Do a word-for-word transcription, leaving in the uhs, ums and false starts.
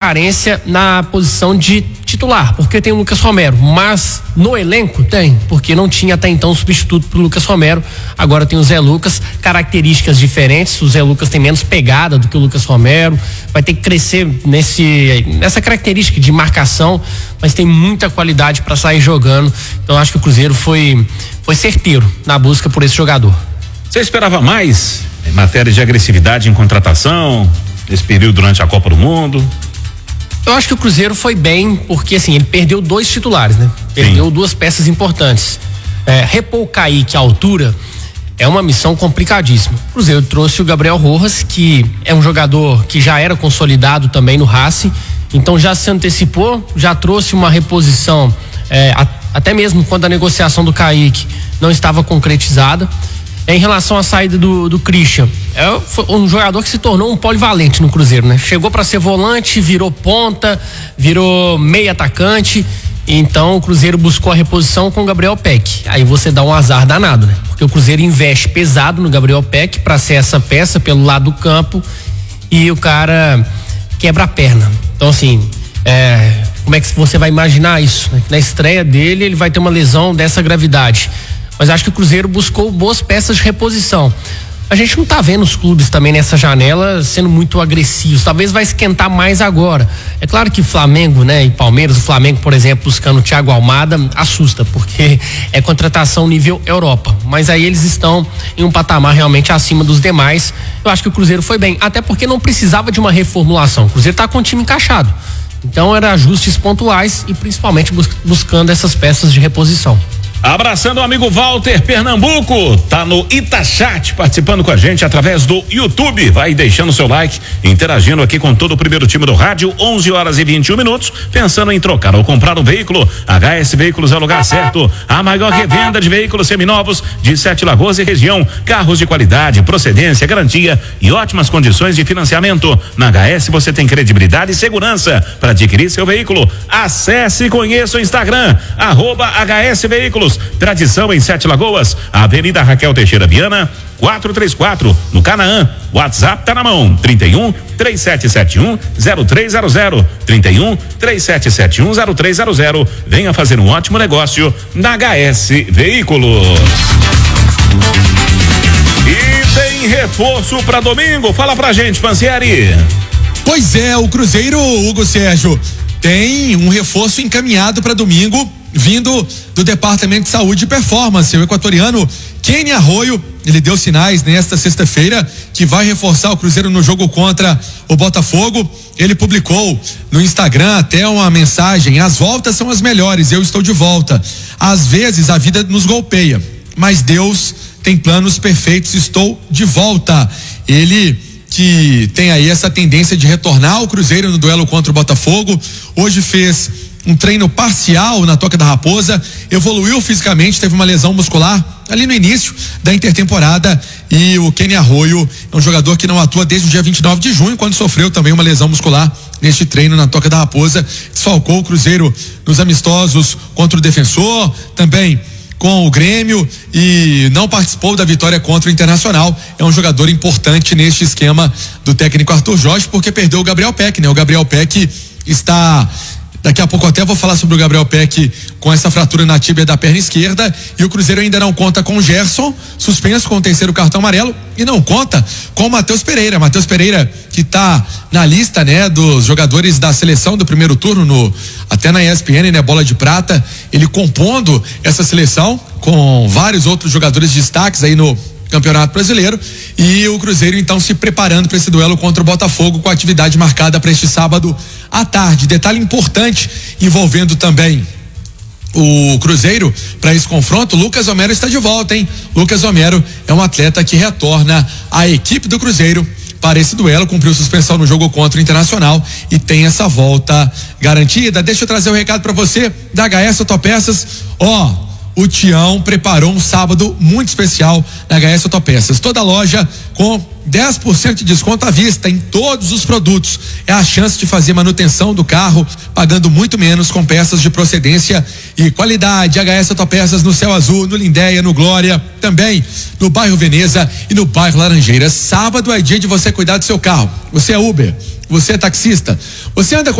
carência na posição de titular, porque tem o Lucas Romero, mas no elenco tem, porque não tinha até então substituto pro Lucas Romero, agora tem o Zé Lucas, características diferentes, o Zé Lucas tem menos pegada do que o Lucas Romero, vai ter que crescer nesse, nessa característica de marcação, mas tem muita qualidade para sair jogando, então acho que o Cruzeiro foi, foi certeiro na busca por esse jogador. Você esperava mais em matéria de agressividade em contratação, nesse período durante a Copa do Mundo? Eu acho que o Cruzeiro foi bem, porque assim, ele perdeu dois titulares, né? Perdeu Sim. duas peças importantes. É, repor o Kaique à altura é uma missão complicadíssima. O Cruzeiro trouxe o Gabriel Rojas, que é um jogador que já era consolidado também no Racing, então já se antecipou, já trouxe uma reposição, é, a, até mesmo quando a negociação do Kaique não estava concretizada. Em relação à saída do, do Christian, é um jogador que se tornou um polivalente no Cruzeiro, né? Chegou para ser volante, virou ponta, virou meio atacante, então o Cruzeiro buscou a reposição com o Gabriel Peck. Aí você dá um azar danado, né? Porque o Cruzeiro investe pesado no Gabriel Peck para ser essa peça pelo lado do campo e o cara quebra a perna. Então assim, é, como é que você vai imaginar isso, né? Na estreia dele ele vai ter uma lesão dessa gravidade. Mas acho que o Cruzeiro buscou boas peças de reposição. A gente não tá vendo os clubes também nessa janela sendo muito agressivos, talvez vai esquentar mais agora. É claro que Flamengo, né, e Palmeiras, o Flamengo, por exemplo, buscando o Thiago Almada, assusta, porque é contratação nível Europa, mas aí eles estão em um patamar realmente acima dos demais. Eu acho que o Cruzeiro foi bem, até porque não precisava de uma reformulação, o Cruzeiro tá com o time encaixado, então era ajustes pontuais e principalmente bus- buscando essas peças de reposição. Abraçando o amigo Walter Pernambuco, tá no Itachat participando com a gente através do YouTube, vai deixando seu like, interagindo aqui com todo o primeiro time do rádio, onze horas e vinte e um minutos, pensando em trocar ou comprar um veículo, H S Veículos é o lugar certo, a maior revenda de veículos seminovos de Sete Lagoas e região, carros de qualidade, procedência, garantia e ótimas condições de financiamento. Na H S você tem credibilidade e segurança para adquirir seu veículo. Acesse e conheça o Instagram, arroba H S Veículos. Tradição em Sete Lagoas, Avenida Raquel Teixeira Viana, quatrocentos e trinta e quatro, no Canaã. WhatsApp tá na mão, trinta e um, três sete sete um, zero três zero zero, trinta e um, três sete sete um, zero três zero zero. Venha fazer um ótimo negócio na H S Veículos. E tem reforço para domingo, fala pra gente, Pansieri. Pois é, o Cruzeiro, Hugo Sérgio, tem um reforço encaminhado para domingo, vindo do Departamento de Saúde e Performance. O equatoriano Kenny Arroio, ele deu sinais nesta sexta-feira que vai reforçar o Cruzeiro no jogo contra o Botafogo. Ele publicou no Instagram até uma mensagem: as voltas são as melhores, eu estou de volta. Às vezes a vida nos golpeia, mas Deus tem planos perfeitos, estou de volta. Ele que tem aí essa tendência de retornar ao Cruzeiro no duelo contra o Botafogo, hoje fez um treino parcial na Toca da Raposa, evoluiu fisicamente, teve uma lesão muscular ali no início da intertemporada, e o Kenny Arroio é um jogador que não atua desde o dia vinte e nove de junho, quando sofreu também uma lesão muscular neste treino na Toca da Raposa. Desfalcou o Cruzeiro nos amistosos contra o Defensor, também com o Grêmio, e não participou da vitória contra o Internacional. É um jogador importante neste esquema do técnico Arthur Jorge, porque perdeu o Gabriel Peck, né? O Gabriel Peck está... Daqui a pouco até vou falar sobre o Gabriel Peck com essa fratura na tíbia da perna esquerda, e o Cruzeiro ainda não conta com o Gerson, suspenso com o terceiro cartão amarelo, e não conta com o Matheus Pereira. Matheus Pereira, que está na lista, né, dos jogadores da seleção do primeiro turno, no, até na E S P N, né, bola de prata, ele compondo essa seleção com vários outros jogadores de destaques aí no Campeonato Brasileiro, e o Cruzeiro então se preparando para esse duelo contra o Botafogo, com a atividade marcada para este sábado à tarde. Detalhe importante envolvendo também o Cruzeiro para esse confronto: Lucas Homero está de volta, hein? Lucas Homero é um atleta que retorna à equipe do Cruzeiro para esse duelo, cumpriu suspensão no jogo contra o Internacional e tem essa volta garantida. Deixa eu trazer um recado para você da H S Autopeças. Ó, oh, o Tião preparou um sábado muito especial na H S Autopeças. Toda loja com dez por cento de desconto à vista em todos os produtos. É a chance de fazer manutenção do carro pagando muito menos, com peças de procedência e qualidade. H S Autopeças no Céu Azul, no Lindéia, no Glória, também no bairro Veneza e no bairro Laranjeiras. Sábado é dia de você cuidar do seu carro. Você é Uber, você é taxista, você anda com